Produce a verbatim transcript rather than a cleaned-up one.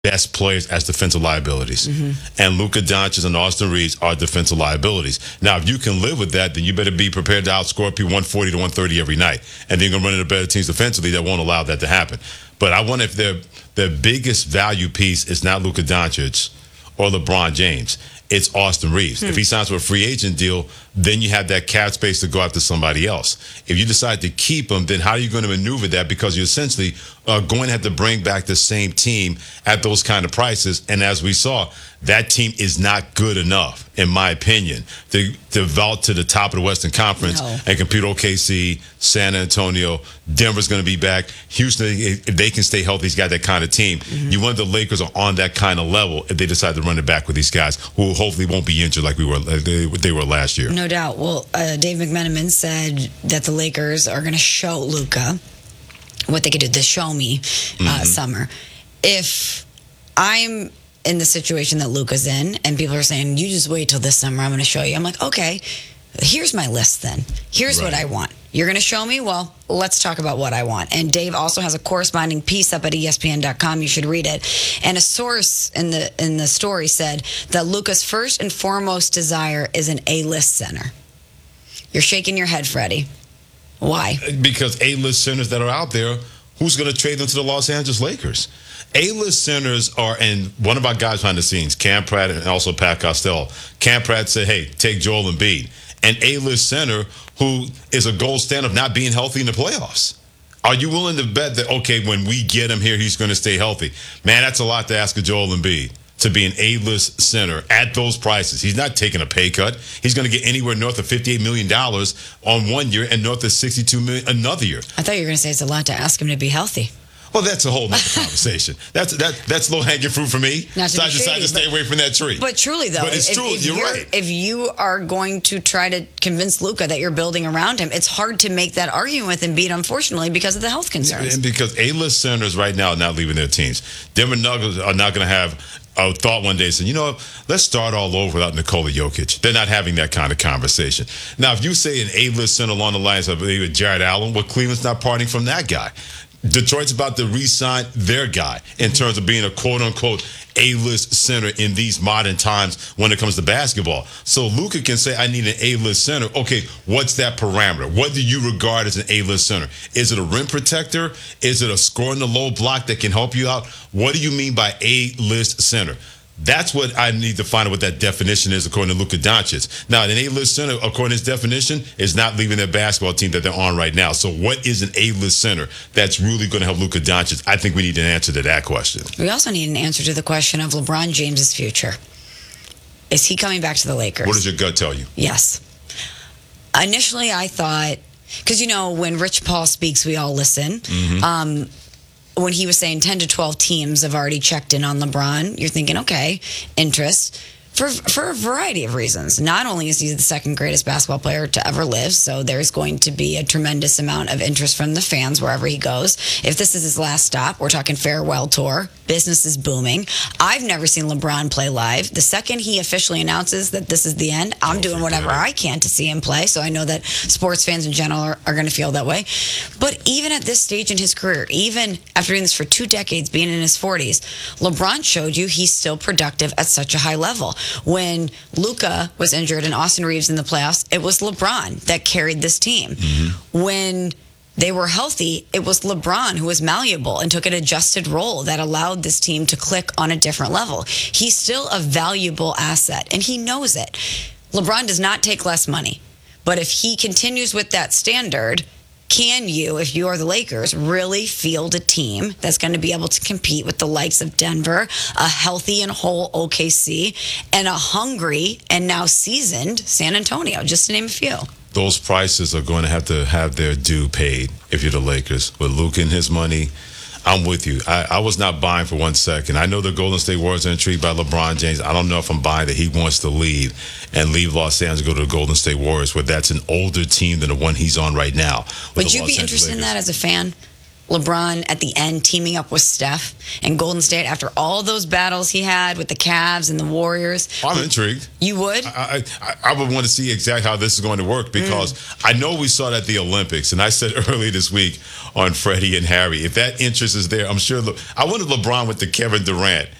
best players as defensive liabilities. Mm-hmm. And Luka Doncic and Austin Reeves are defensive liabilities. Now, if you can live with that, then you better be prepared to outscore people one forty to one thirty every night. And then you're going to run into better teams defensively that won't allow that to happen. But I wonder if their their biggest value piece is not Luka Doncic or LeBron James. It's Austin Reeves. Hmm. If he signs for a free agent deal, then you have that cap space to go after somebody else. If you decide to keep him, then how are you going to maneuver that? Because you essentially are going to have to bring back the same team at those kind of prices. And as we saw, that team is not good enough, in my opinion, to, to vault to the top of the Western Conference no. and compete O K C, San Antonio. Denver's going to be back. Houston, if they can stay healthy, he's got that kind of team. Mm-hmm. You wonder the Lakers are on that kind of level if they decide to run it back with these guys who hopefully won't be injured like we were like they, they were last year. No doubt. Well, uh, Dave McMenamin said that the Lakers are going to show Luka what they could do, the show me uh, mm-hmm. summer. If I'm in the situation that Luka's in and people are saying, you just wait till this summer, I'm going to show you. I'm like, okay, here's my list then. Here's right. what I want. You're going to show me? Well, let's talk about what I want. And Dave also has a corresponding piece up at E S P N dot com. You should read it. And a source in the in the story said that Luka's first and foremost desire is an A-list center. You're shaking your head, Freddie. Why? Because A-list centers that are out there, who's going to trade them to the Los Angeles Lakers? A-list centers are, and one of our guys behind the scenes, Cam Pratt and also Pat Costello. Cam Pratt said, hey, take Joel Embiid. An A-list center who is a gold standard of not being healthy in the playoffs. Are you willing to bet that, okay, when we get him here, he's going to stay healthy? Man, that's a lot to ask of Joel Embiid, to be an A-list center at those prices. He's not taking a pay cut. He's going to get anywhere north of fifty-eight million dollars on one year and north of sixty-two million dollars another year. I thought you were going to say it's a lot to ask him to be healthy. Well, that's a whole nother conversation. That's that that's low hanging fruit for me. Not to so I be decided shady, to stay but, away from that tree. But truly, though, but it's if, true. If you're, you're right. If you are going to try to convince Luka that you're building around him, it's hard to make that argument with Embiid, unfortunately, because of the health concerns. And because A-list centers right now are not leaving their teams. Denver Nuggets are not going to have a thought one day saying, you know, let's start all over without Nikola Jokic. They're not having that kind of conversation. Now, if you say an A-list center along the lines of Jared Allen, well, Cleveland's not parting from that guy. Detroit's about to re-sign their guy in terms of being a quote-unquote A-list center in these modern times when it comes to basketball. So Luka can say, I need an A-list center. Okay, what's that parameter? What do you regard as an A-list center? Is it a rim protector? Is it a score in the low block that can help you out? What do you mean by A-list center? That's what I need to find out what that definition is according to Luka Doncic. Now, an A-list center, according to his definition, is not leaving their basketball team that they're on right now. So what is an A-list center that's really going to help Luka Doncic? I think we need an answer to that question. We also need an answer to the question of LeBron James's future. Is he coming back to the Lakers? What does your gut tell you? Yes. Initially, I thought, because, you know, when Rich Paul speaks, we all listen. Mm-hmm. Um, when he was saying ten to twelve teams have already checked in on LeBron, you're thinking, okay, interest. For for a variety of reasons. Not only is he the second greatest basketball player to ever live, so there's going to be a tremendous amount of interest from the fans wherever he goes. If this is his last stop, we're talking farewell tour. Business is booming. I've never seen LeBron play live. The second he officially announces that this is the end, I'm oh, doing whatever I can to see him play, so I know that sports fans in general are, are going to feel that way. But even at this stage in his career, even after doing this for two decades, being in his forties, LeBron showed you he's still productive at such a high level. When Luka was injured and Austin Reeves in the playoffs, it was LeBron that carried this team. Mm-hmm. When they were healthy, it was LeBron who was malleable and took an adjusted role that allowed this team to click on a different level. He's still a valuable asset, and he knows it. LeBron does not take less money. But if he continues with that standard, can you, if you are the Lakers, really field a team that's going to be able to compete with the likes of Denver, a healthy and whole O K C, and a hungry and now seasoned San Antonio, just to name a few? Those prices are going to have to have their due paid if you're the Lakers. With Luka and his money, I'm with you. I, I was not buying for one second. I know the Golden State Warriors are intrigued by LeBron James. I don't know if I'm buying that he wants to leave and leave Los Angeles and go to the Golden State Warriors, where that's an older team than the one he's on right now. Would you be interested in that as a fan? LeBron at the end teaming up with Steph and Golden State after all those battles he had with the Cavs and the Warriors? I'm intrigued. You would? I, I, I would want to see exactly how this is going to work because mm. I know we saw that at the Olympics, and I said earlier this week on Freddie and Harry, if that interest is there, I'm sure. Le- I wanted LeBron with the Kevin Durant